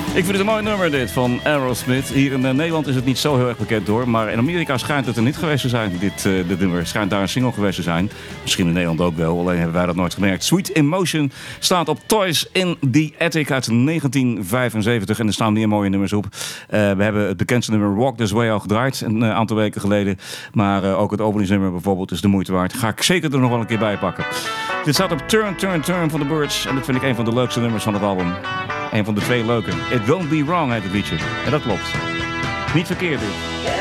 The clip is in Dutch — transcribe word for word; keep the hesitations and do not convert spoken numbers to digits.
Ik vind het een mooi nummer dit van Aerosmith. Hier in uh, Nederland is het niet zo heel erg bekend hoor. Maar in Amerika schijnt het er niet geweest te zijn. Dit, uh, dit nummer schijnt daar een single geweest te zijn. Misschien in Nederland ook wel, alleen hebben wij dat nooit gemerkt. Sweet Emotion staat op Toys in the Attic uit negentien vijfenzeventig. En er staan meer mooie nummers op. Uh, we hebben het bekendste nummer Walk This Way al gedraaid. Een uh, aantal weken geleden. Maar uh, ook het openingsnummer bijvoorbeeld is de moeite waard. Ga ik zeker er nog wel een keer bij pakken. Dit staat op Turn, Turn, Turn van The Birds. En dat vind ik een van de leukste nummers van het album. Een van de twee leuke. It Won't Be Wrong heet het liedje. En dat klopt. Niet verkeerd dit.